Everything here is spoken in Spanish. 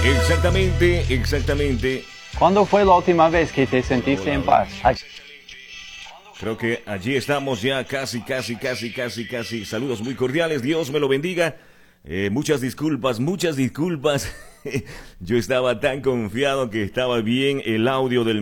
Exactamente, exactamente. ¿Cuándo fue la última vez que te sentiste en paz? Creo que allí estamos ya casi. Saludos muy cordiales, Dios me lo bendiga. Muchas disculpas. Yo estaba tan confiado que estaba bien el audio del